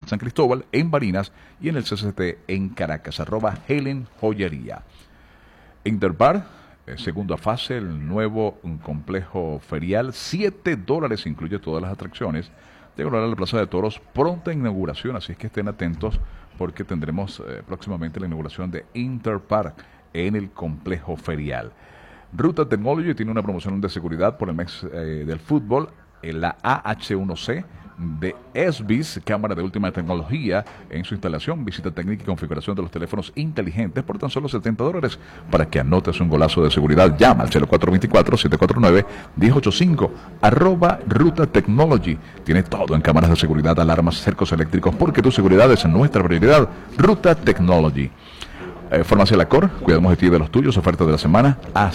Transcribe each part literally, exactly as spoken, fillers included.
San Cristóbal, en Barinas y en el C C T en Caracas, arroba Helen Joyería. Interbar, eh, segunda fase, el nuevo un complejo ferial, siete dólares, incluye todas las atracciones, de a la Plaza de Toros, pronta inauguración, así es que estén atentos porque tendremos eh, próximamente la inauguración de Interpark en el complejo ferial. Ruta Technology tiene una promoción de seguridad por el mes eh, del fútbol, en la A H uno C de S B I S, cámara de última tecnología en su instalación, visita técnica y configuración de los teléfonos inteligentes por tan solo setenta dólares. Para que anotes un golazo de seguridad, llama al cero cuatro dos cuatro, siete cuatro nueve, uno cero ocho cinco, arroba Ruta Technology. Tiene todo en cámaras de seguridad, alarmas, cercos eléctricos, porque tu seguridad es nuestra prioridad. Ruta Technology. Eh, Farmacia Lacor, cuidamos de ti y de los tuyos, oferta de la semana,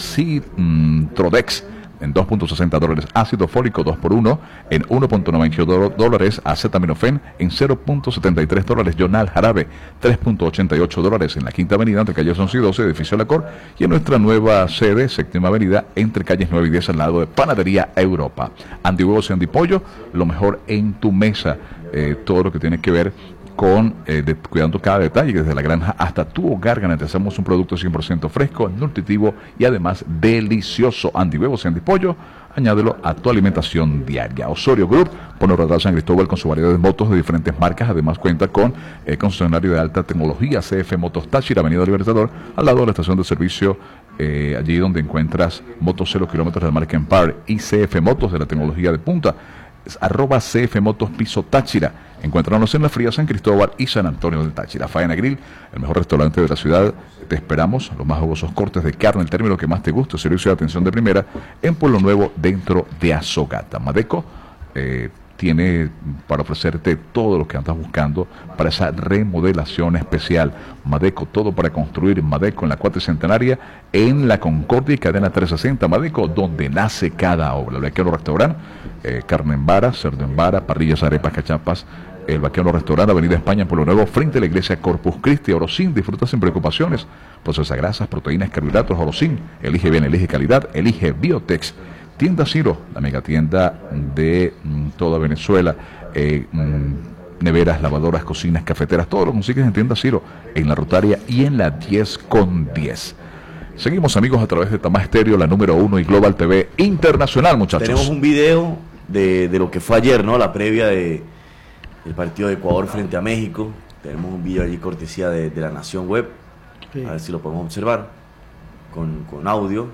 Acitrodex en dos punto sesenta dólares, ácido fólico dos por uno en uno punto noventa y dos dólares, acetaminofén en cero punto setenta y tres dólares, Jonal Jarabe tres punto ochenta y ocho dólares en la Quinta Avenida entre calles once y doce, edificio Lacor, y en nuestra nueva sede, Séptima Avenida, entre calles nueve y diez al lado de Panadería Europa. Andy Huevos y Andy Pollo, lo mejor en tu mesa, eh, todo lo que tiene que ver con eh, de, cuidando cada detalle, desde la granja hasta tu hogar. Garantizamos un producto cien por ciento fresco, nutritivo y además delicioso. Andy Huevos y Andy Pollo, añádelo a tu alimentación diaria. Osorio Group, Pono Radar San Cristóbal, con su variedad de motos de diferentes marcas. Además cuenta con eh, concesionario de alta tecnología, C F Motos Táchira, Avenida Libertador, al lado de la estación de servicio, eh, allí donde encuentras motos cero kilómetros de la marca Empire, y C F Motos de la tecnología de punta, arroba C F Motos Piso Táchira. Encuéntranos en La Fría, San Cristóbal y San Antonio del Táchira. Faena Grill, el mejor restaurante de la ciudad. Te esperamos, los más jugosos cortes de carne, el término que más te guste, servicio de atención de primera, en Pueblo Nuevo, dentro de Azogata. Madeco eh, tiene para ofrecerte todo lo que andas buscando para esa remodelación especial. Madeco, todo para construir. Madeco en la Cuatricentenaria, en la Concordia y Cadena trescientos sesenta. Madeco, donde nace cada obra. El Vaquero Restaurante, eh, carne en vara, cerdo en vara, parrillas, arepas, cachapas. El Vaquero Restaurante, Avenida España, en Pueblo Nuevo, frente a la iglesia Corpus Christi. Orocin, disfruta sin preocupaciones. Procesa grasas, proteínas, carbohidratos. Orocin, elige bien, elige calidad, elige Biotex. Tienda Ciro, la megatienda de mm, toda Venezuela. Eh, mm, neveras, lavadoras, cocinas, cafeteras, todo lo consigues en Tienda Ciro, en la Rotaria y en la diez con diez. Seguimos, amigos, a través de Tamá Estéreo, la número uno, y Global T V Internacional, muchachos. Tenemos un video de, de lo que fue ayer, ¿no? La previa de el partido de Ecuador frente a México. Tenemos un video allí cortesía de, de La Nación Web. Sí. A ver si lo podemos observar con, con audio.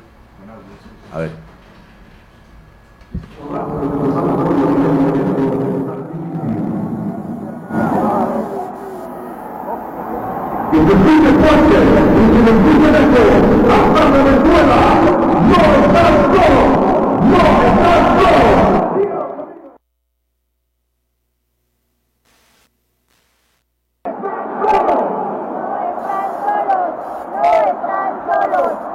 A ver. Y se sigue fuerte, y se le sigue eco, hasta Venezuela, no estás solo, no estás solo. No están solos, no están solos.